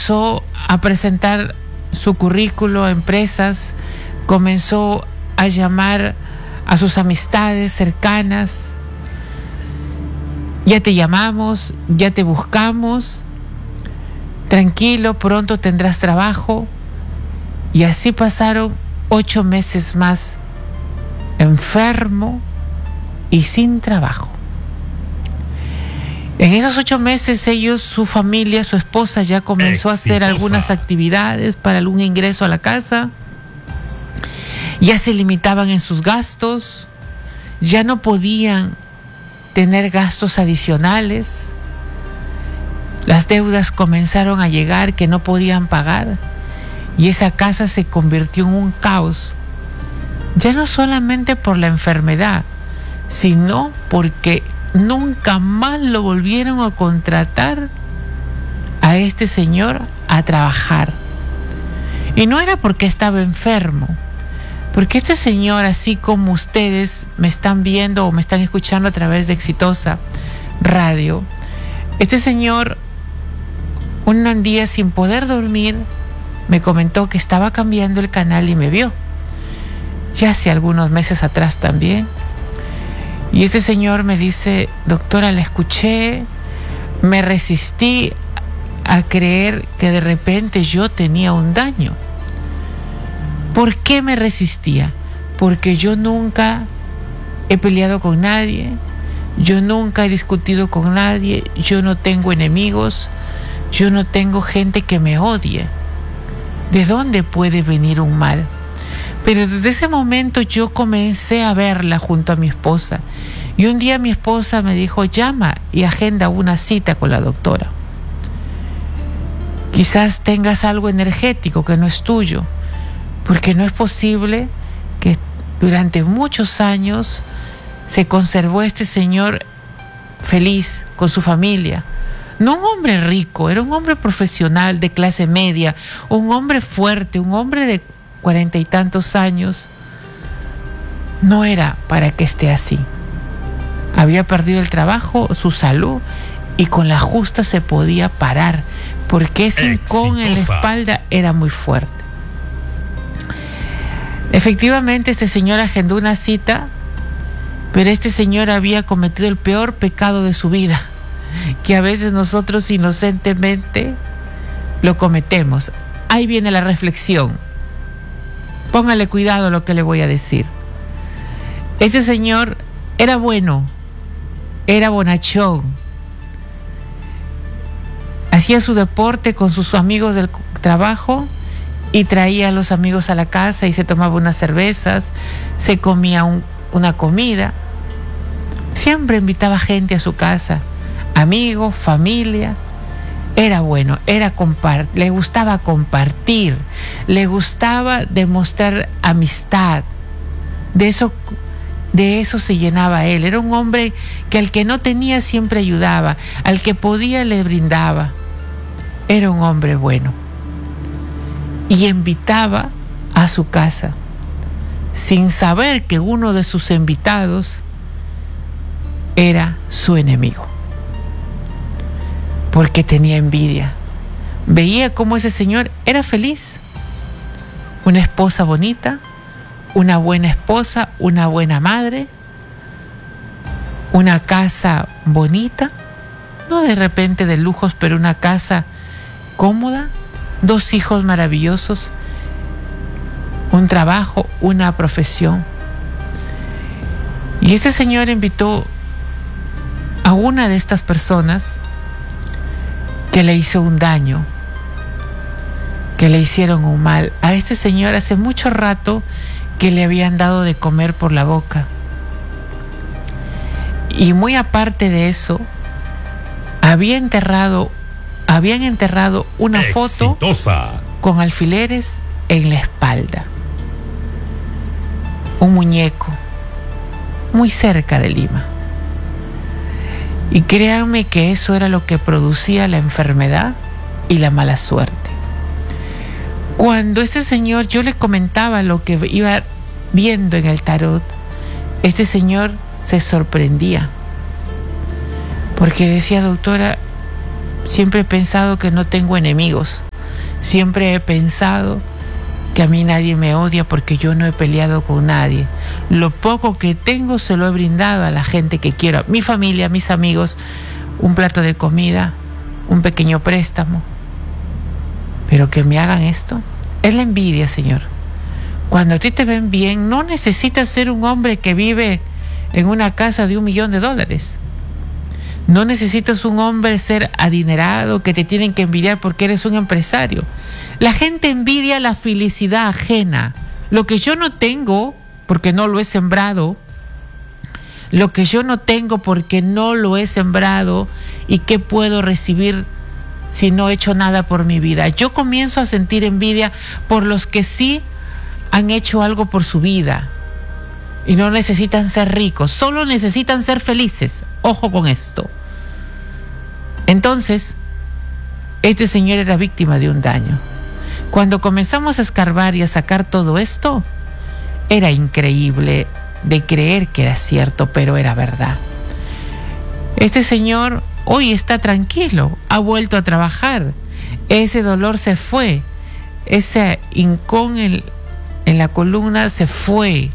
comenzó a presentar su currículo a empresas, comenzó a llamar a sus amistades cercanas. Ya te llamamos, ya te buscamos, tranquilo, pronto tendrás trabajo. Y así pasaron 8 meses más, enfermo y sin trabajo. En esos 8 meses ellos, su familia, su esposa ya comenzó a hacer algunas actividades para algún ingreso a la casa. Ya se limitaban en sus gastos, ya no podían tener gastos adicionales. Las deudas comenzaron a llegar que no podían pagar y esa casa se convirtió en un caos, ya no solamente por la enfermedad, sino porque nunca más lo volvieron a contratar a este señor a trabajar. Y no era porque estaba enfermo, porque este señor, así como ustedes me están viendo o me están escuchando a través de Exitosa Radio, este señor un día sin poder dormir me comentó que estaba cambiando el canal y me vio, ya hace algunos meses atrás también. Y este señor me dice: doctora, la escuché, me resistí a creer que de repente yo tenía un daño. ¿Por qué me resistía? Porque yo nunca he peleado con nadie, yo nunca he discutido con nadie, yo no tengo enemigos, yo no tengo gente que me odie. ¿De dónde puede venir un mal? Pero desde ese momento yo comencé a verla junto a mi esposa. Y un día mi esposa me dijo: llama y agenda una cita con la doctora. Quizás tengas algo energético que no es tuyo, porque no es posible que durante muchos años se conservó este señor feliz con su familia. No un hombre rico, era un hombre profesional de clase media, un hombre fuerte, un hombre de 40 y tantos años. No era para que esté así. Había perdido el trabajo, su salud, y con la justa se podía parar, porque ese hincón en la espalda era muy fuerte. Efectivamente, este señor agendó una cita, pero este señor había cometido el peor pecado de su vida, que a veces nosotros inocentemente lo cometemos. Ahí viene la reflexión. Póngale cuidado a lo que le voy a decir. Este señor era bueno, era bonachón, hacía su deporte con sus amigos del trabajo y traía a los amigos a la casa y se tomaba unas cervezas, se comía una comida. Siempre invitaba gente a su casa, amigos, familia. Era bueno, le gustaba compartir, le gustaba demostrar amistad. De eso se llenaba él. Era un hombre que al que no tenía siempre ayudaba, al que podía le brindaba. Era un hombre bueno. Y invitaba a su casa, sin saber que uno de sus invitados era su enemigo, porque tenía envidia. Veía cómo ese señor era feliz. Una esposa bonita, una buena esposa, una buena madre, una casa bonita, no de repente de lujos, pero una casa cómoda, 2 hijos maravillosos, un trabajo, una profesión. Y este señor invitó a una de estas personas que le hizo un daño, que le hicieron un mal. A este señor hace mucho rato que le habían dado de comer por la boca. Y muy aparte de eso, habían enterrado una foto con alfileres en la espalda. Un muñeco muy cerca de Lima. Y créanme que eso era lo que producía la enfermedad y la mala suerte. Cuando este señor, yo le comentaba lo que iba viendo en el tarot, este señor se sorprendía, porque decía: doctora, siempre he pensado que no tengo enemigos, Siempre he pensado que a mí nadie me odia porque yo no he peleado con nadie. Lo poco que tengo se lo he brindado a la gente que quiero, a mi familia, a mis amigos, un plato de comida, un pequeño préstamo. Pero que me hagan esto, es la envidia, Señor. Cuando a ti te ven bien, no necesitas ser un hombre que vive en una casa de $1 millón. No necesitas un hombre ser adinerado que te tienen que envidiar porque eres un empresario. La gente envidia la felicidad ajena. Lo que yo no tengo, porque no lo he sembrado. Lo que yo no tengo porque no lo he sembrado. ¿Y qué puedo recibir si no he hecho nada por mi vida? Yo comienzo a sentir envidia por los que sí han hecho algo por su vida. Y no necesitan ser ricos, solo necesitan ser felices. Ojo con esto. Entonces, este señor era víctima de un daño. Cuando comenzamos a escarbar y a sacar todo esto, era increíble de creer que era cierto, pero era verdad. Este señor hoy está tranquilo, ha vuelto a trabajar. Ese dolor se fue, ese hincón en la columna se fue.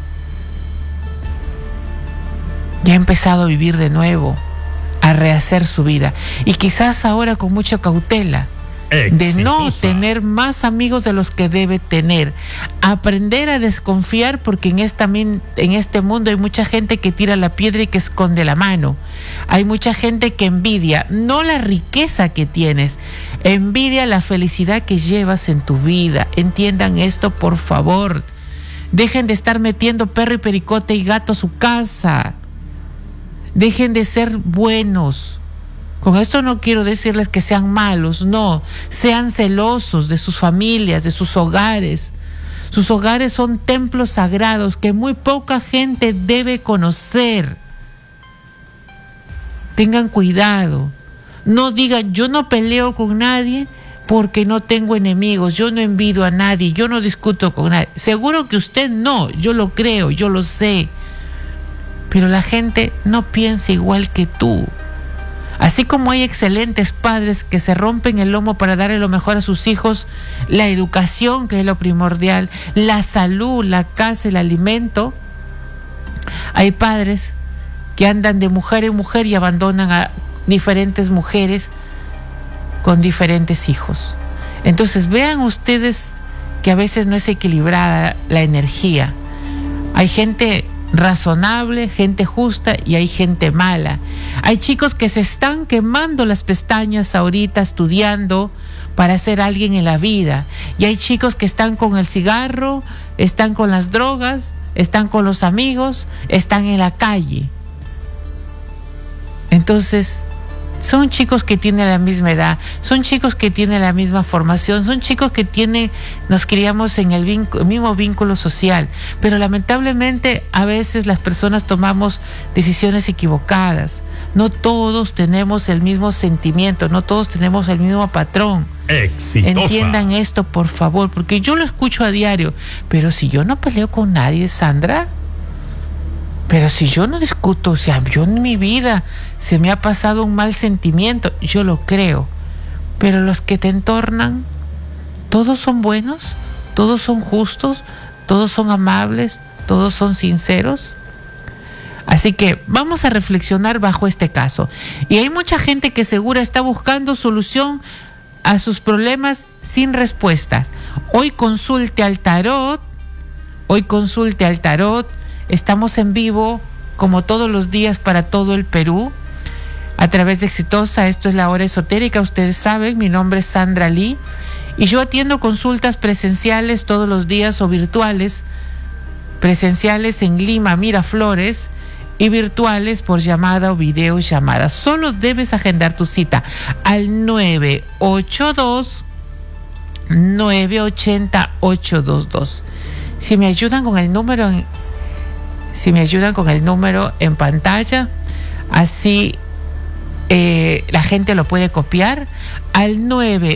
Ya ha empezado a vivir de nuevo, a rehacer su vida. Y quizás ahora con mucha cautela. De no tener más amigos de los que debe tener. Aprender a desconfiar porque en este mundo hay mucha gente que tira la piedra y que esconde la mano. Hay mucha gente que envidia, no la riqueza que tienes, envidia la felicidad que llevas en tu vida. Entiendan esto, por favor. Dejen de estar metiendo perro y pericote y gato a su casa. Dejen de ser buenos. Con esto no quiero decirles que sean malos, no. Sean celosos de sus familias, de sus hogares. Sus hogares son templos sagrados que muy poca gente debe conocer. Tengan cuidado. No digan, yo no peleo con nadie porque no tengo enemigos, yo no envidio a nadie, yo no discuto con nadie. Seguro que usted no, yo lo creo, yo lo sé. Pero la gente no piensa igual que tú. Así como hay excelentes padres que se rompen el lomo para darle lo mejor a sus hijos, la educación, que es lo primordial, la salud, la casa, el alimento, hay padres que andan de mujer en mujer y abandonan a diferentes mujeres con diferentes hijos. Entonces vean ustedes que a veces no es equilibrada la energía. Hay gente razonable, gente justa y hay gente mala. Hay chicos que se están quemando las pestañas ahorita estudiando para ser alguien en la vida, y hay chicos que están con el cigarro, están con las drogas, están con los amigos, están en la calle. Entonces son chicos que tienen la misma edad, son chicos que tienen la misma formación, son chicos que nos criamos en el mismo vínculo social, pero lamentablemente a veces las personas tomamos decisiones equivocadas. No todos tenemos el mismo sentimiento, no todos tenemos el mismo patrón. Exitosa. Entiendan esto, por favor, porque yo lo escucho a diario. Pero si yo no peleo con nadie, Sandra, pero si yo no discuto, o sea, yo en mi vida se me ha pasado un mal sentimiento, yo lo creo. Pero los que te entornan, todos son buenos, todos son justos, todos son amables, todos son sinceros. Así que vamos a reflexionar bajo este caso. Y hay mucha gente que segura está buscando solución a sus problemas sin respuestas. Hoy consulte al tarot. Estamos en vivo, como todos los días, para todo el Perú, a través de Exitosa. Esto es la hora esotérica, ustedes saben, mi nombre es Sandra Lee, y yo atiendo consultas presenciales todos los días o virtuales, presenciales en Lima, Miraflores, y virtuales por llamada o videollamada. Solo debes agendar tu cita al 982-980-822. Si me ayudan con el número en pantalla, así la gente lo puede copiar al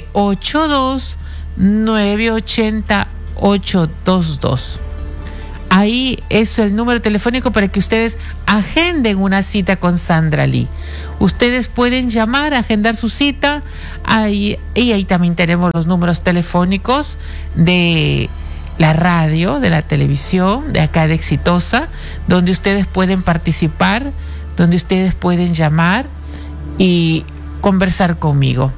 982-980-822. Ahí es el número telefónico para que ustedes agenden una cita con Sandra Lee. Ustedes pueden llamar, agendar su cita. Y ahí también tenemos los números telefónicos de la radio, de la televisión, de acá de Exitosa, donde ustedes pueden participar, donde ustedes pueden llamar y conversar conmigo.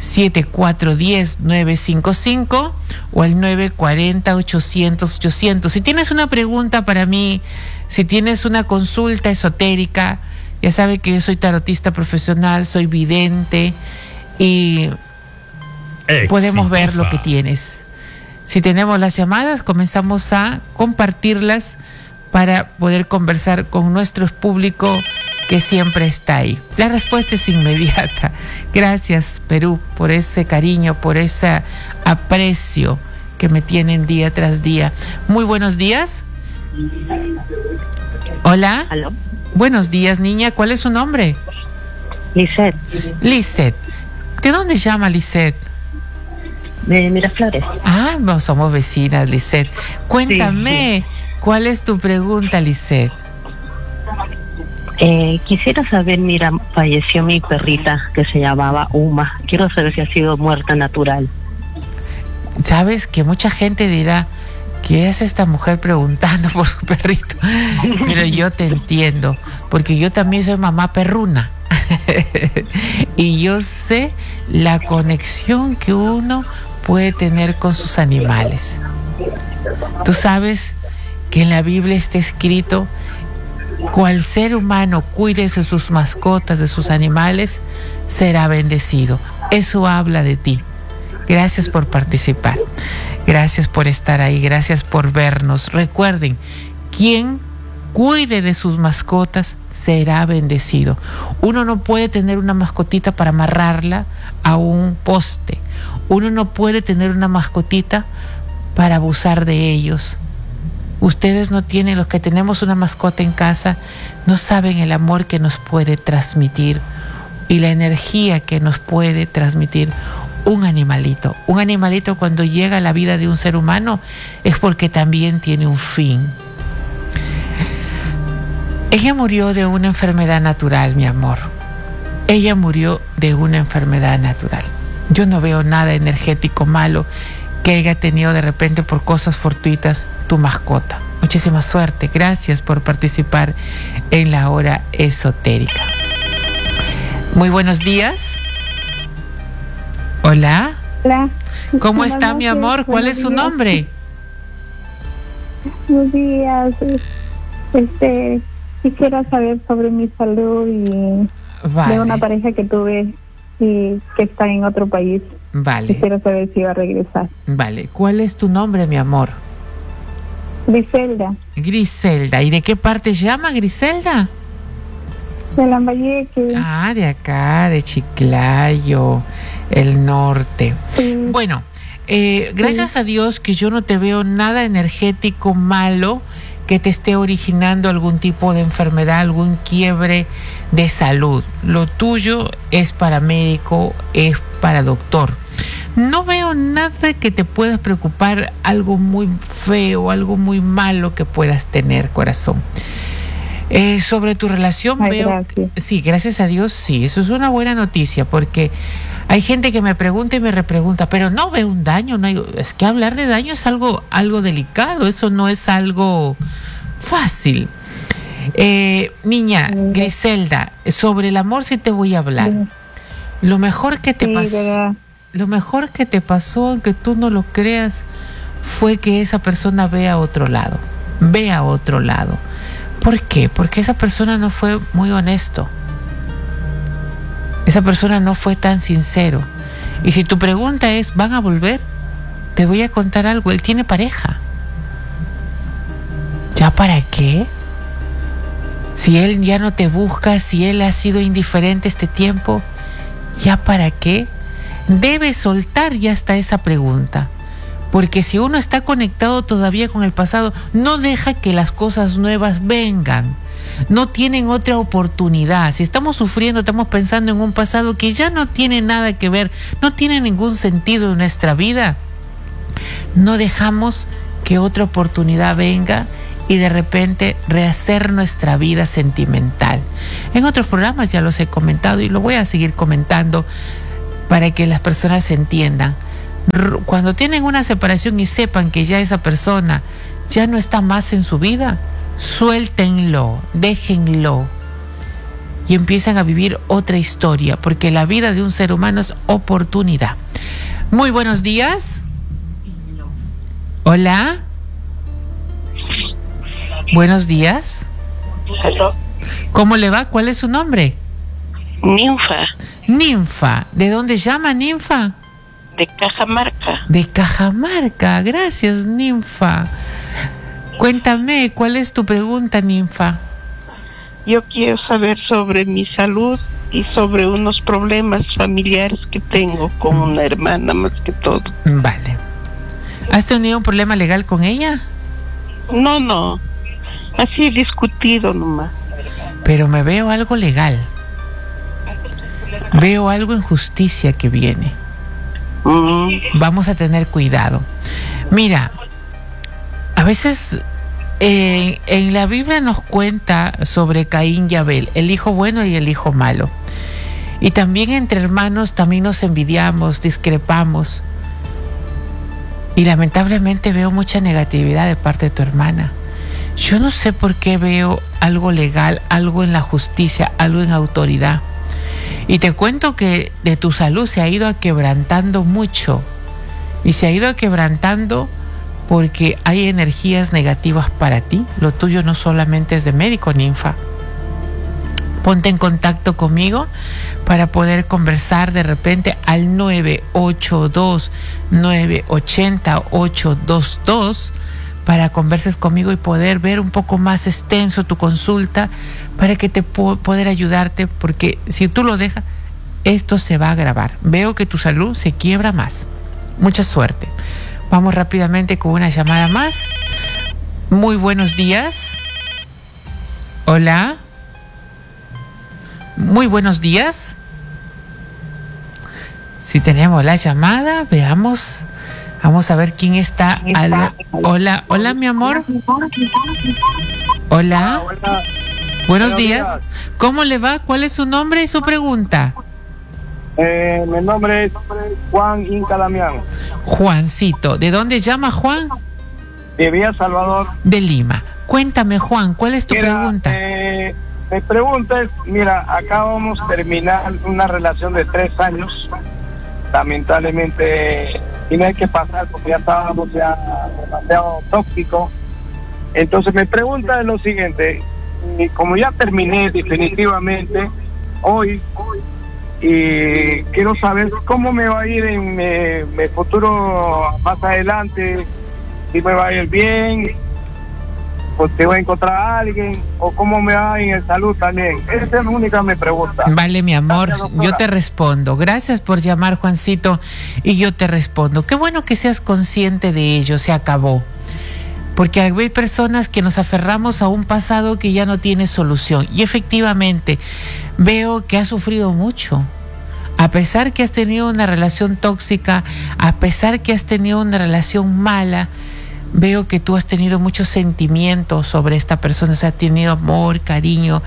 7410-955 o el 940-800-800. Si tienes una pregunta para mí, si tienes una consulta esotérica, ya sabe que yo soy tarotista profesional, soy vidente y podemos ver lo que tienes. Si tenemos las llamadas, comenzamos a compartirlas para poder conversar con nuestro público que siempre está ahí. La respuesta es inmediata. Gracias, Perú, por ese cariño, por ese aprecio que me tienen día tras día. Muy buenos días. Hola. ¿Aló? Buenos días, niña. ¿Cuál es su nombre? Lisette. Lisette. ¿De dónde llama Lisette? De Miraflores. Ah, no, somos vecinas, Lisette. Cuéntame, sí. ¿Cuál es tu pregunta, Lisette? Quisiera saber, mira, falleció mi perrita que se llamaba Uma. Quiero saber si ha sido muerta natural. Sabes que mucha gente dirá, ¿qué es esta mujer preguntando por su perrito? Pero yo te entiendo, porque yo también soy mamá perruna. Y yo sé la conexión que uno puede tener con sus animales. Tú sabes que en la Biblia está escrito: cual ser humano cuide de sus mascotas, de sus animales, será bendecido. Eso habla de ti. Gracias por participar. Gracias por estar ahí. Gracias por vernos. Recuerden, quien cuide de sus mascotas será bendecido. Uno no puede tener una mascotita para amarrarla a un poste. Uno no puede tener una mascotita para abusar de ellos. Ustedes no tienen, los que tenemos una mascota en casa, no saben el amor que nos puede transmitir y la energía que nos puede transmitir un animalito. Un animalito, cuando llega a la vida de un ser humano, es porque también tiene un fin. Ella murió de una enfermedad natural, mi amor. Ella murió de una enfermedad natural. Yo no veo nada energético malo que haya tenido de repente por cosas fortuitas tu mascota. Muchísima suerte. Gracias por participar en la hora esotérica. Muy buenos días. Hola. Hola. ¿Cómo está, mi amor? ¿Cuál es su nombre? Buenos días. Quisiera saber sobre mi salud y de una pareja que tuve y que está en otro país. Vale. Quisiera saber si va a regresar. Vale. ¿Cuál es tu nombre, mi amor? Griselda. Griselda. ¿Y de qué parte llama Griselda? De Lambayeque. Ah, de acá, de Chiclayo, el norte. Sí. Bueno, gracias a Dios que yo no te veo nada energético malo que te esté originando algún tipo de enfermedad, algún quiebre de salud. Lo tuyo es para médico, es para doctor. No veo nada que te puedas preocupar, algo muy feo, algo muy malo que puedas tener, corazón. Sobre tu relación, veo... Gracias. Sí, gracias a Dios, sí. Eso es una buena noticia, porque hay gente que me pregunta y me repregunta, pero no veo un daño. No hay, es que hablar de daño es algo delicado, eso no es algo fácil. Niña, Griselda, sobre el amor sí te voy a hablar. Lo mejor que te pasó... Lo mejor que te pasó, aunque tú no lo creas, fue que esa persona vea a otro lado. Ve a otro lado. ¿Por qué? Porque esa persona no fue muy honesto. Esa persona no fue tan sincero. Y si tu pregunta es, ¿van a volver? Te voy a contar algo. Él tiene pareja. ¿Ya para qué? Si él ya no te busca, si él ha sido indiferente este tiempo, ¿ya para qué? Debes soltar ya hasta esa pregunta, porque si uno está conectado todavía con el pasado, no deja que las cosas nuevas vengan, no tienen otra oportunidad. Si estamos sufriendo, estamos pensando en un pasado que ya no tiene nada que ver, no tiene ningún sentido en nuestra vida, no dejamos que otra oportunidad venga y de repente rehacer nuestra vida sentimental. En otros programas ya los he comentado y lo voy a seguir comentando para que las personas se entiendan. Cuando tienen una separación y sepan que ya esa persona ya no está más en su vida, suéltenlo, déjenlo y empiezan a vivir otra historia, porque la vida de un ser humano es oportunidad. Muy buenos días. Hola. Buenos días. Hello. ¿Cómo le va? ¿Cuál es su nombre? Ninfa. Ninfa. ¿De dónde llama, Ninfa? De Cajamarca. De Cajamarca. Gracias, Ninfa. Cuéntame, ¿cuál es tu pregunta, Ninfa? Yo quiero saber sobre mi salud y sobre unos problemas familiares que tengo con una hermana más que todo. Vale. ¿Has tenido un problema legal con ella? No. Así he discutido nomás. Pero me veo algo legal. Veo algo en justicia que viene. Vamos a tener cuidado. Mira, a veces en la Biblia nos cuenta sobre Caín y Abel, el hijo bueno y el hijo malo. Y también entre hermanos también nos envidiamos, discrepamos. Y lamentablemente veo mucha negatividad de parte de tu hermana. Yo no sé por qué veo algo legal, algo en la justicia, algo en autoridad. Y te cuento que de tu salud se ha ido aquebrantando mucho. Y se ha ido aquebrantando porque hay energías negativas para ti. Lo tuyo no solamente es de médico, Ninfa. Ponte en contacto conmigo para poder conversar de repente al 982-980-822 para converses conmigo y poder ver un poco más extenso tu consulta para que te poder ayudarte, porque si tú lo dejas, esto se va a agravar. Veo que tu salud se quiebra más. Mucha suerte. Vamos rápidamente con una llamada más. Muy buenos días. Hola. Muy buenos días. Si tenemos la llamada, veamos. Vamos a ver quién está. Hola, mi amor. Hola. Buenos días. ¿Cómo le va? ¿Cuál es su nombre y su pregunta? Mi nombre es Juan Inca Damián. Juancito. ¿De dónde llama Juan? De Villa Salvador. De Lima. Cuéntame, Juan, ¿cuál es tu pregunta? Mi pregunta es, mira, acabamos de terminar una relación de 3 años. Lamentablemente tiene que pasar porque ya estábamos demasiado tóxicos. Entonces mi pregunta es lo siguiente: y como ya terminé definitivamente hoy, y quiero saber cómo me va a ir en mi futuro más adelante, si me va a ir bien, o te voy a encontrar a alguien, o cómo me va en el salud también. Esa es la única mi pregunta. Vale, mi amor, yo te respondo. Gracias por llamar, Juancito, y yo te respondo. Qué bueno que seas consciente de ello, se acabó. Porque hay personas que nos aferramos a un pasado que ya no tiene solución. Y efectivamente, veo que has sufrido mucho. A pesar que has tenido una relación tóxica, a pesar que has tenido una relación mala, veo que tú has tenido muchos sentimientos sobre esta persona. O sea, has tenido amor, cariño,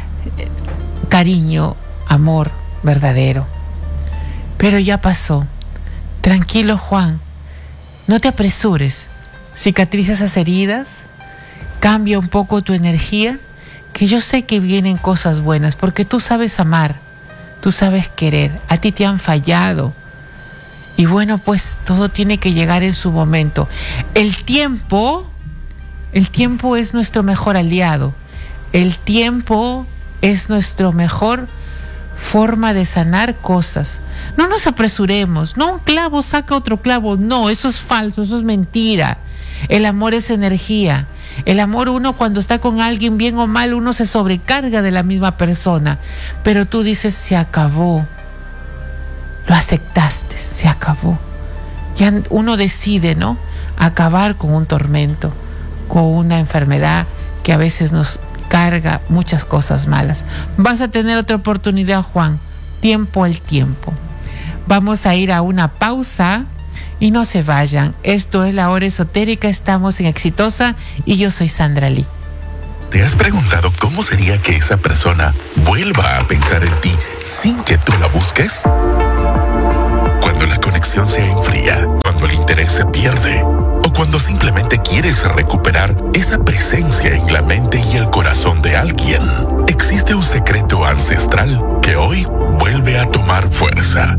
amor verdadero. Pero ya pasó. Tranquilo, Juan. No te apresures. Cicatriza esas heridas, cambia un poco tu energía, que yo sé que vienen cosas buenas, porque tú sabes amar, tú sabes querer, a ti te han fallado. Y bueno, pues todo tiene que llegar en su momento. El tiempo es nuestro mejor aliado. El tiempo es nuestra mejor forma de sanar cosas. No nos apresuremos. No, un clavo saca otro clavo. No, eso es falso, eso es mentira. El amor es energía. El amor, uno cuando está con alguien, bien o mal, uno se sobrecarga de la misma persona. Pero tú dices, se acabó. Lo aceptaste, se acabó. Ya uno decide, ¿no? Acabar con un tormento, con una enfermedad que a veces nos carga muchas cosas malas. Vas a tener otra oportunidad, Juan. Tiempo al tiempo. Vamos a ir a una pausa Y no se vayan. Esto es La Hora Esotérica. Estamos en Exitosa y yo soy Sandra Lee. ¿Te has preguntado cómo sería que esa persona vuelva a pensar en ti sin que tú la busques? Cuando la conexión se enfría, cuando el interés se pierde, o cuando simplemente quieres recuperar esa presencia en la mente y el corazón de alguien, existe un secreto ancestral que hoy vuelve a tomar fuerza.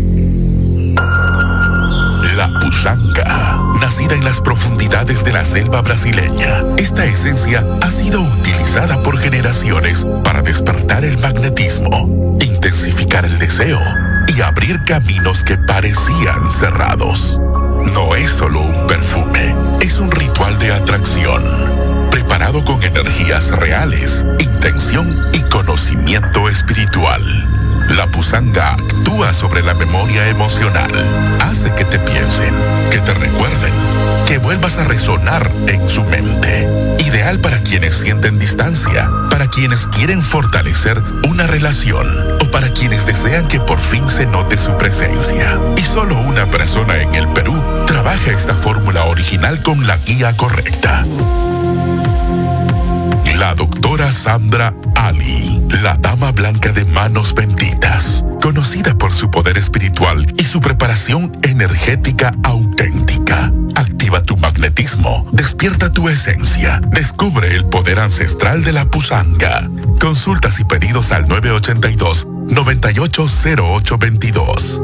La pusanga, nacida en las profundidades de la selva brasileña. Esta esencia ha sido utilizada por generaciones para despertar el magnetismo, intensificar el deseo y abrir caminos que parecían cerrados. No es solo un perfume, es un ritual de atracción, preparado con energías reales, intención y conocimiento espiritual. La pusanga actúa sobre la memoria emocional, hace que te piensen, que te recuerden, que vuelvas a resonar en su mente. Ideal para quienes sienten distancia, para quienes quieren fortalecer una relación o para quienes desean que por fin se note su presencia. Y solo una persona en el Perú trabaja esta fórmula original con la guía correcta. La doctora Sandra Ali, la dama blanca de manos benditas, conocida por su poder espiritual y su preparación energética auténtica. Activa tu magnetismo, despierta tu esencia, descubre el poder ancestral de la pusanga. Consultas y pedidos al 982-980822.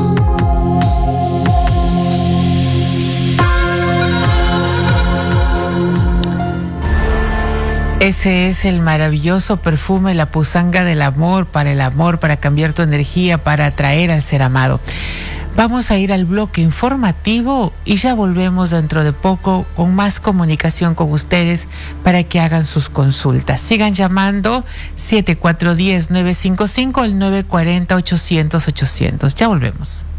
Ese es el maravilloso perfume, la pusanga del amor, para cambiar tu energía, para atraer al ser amado. Vamos a ir al bloque informativo y ya volvemos dentro de poco con más comunicación con ustedes para que hagan sus consultas. Sigan llamando 7410-955, el 940-800-800. Ya volvemos.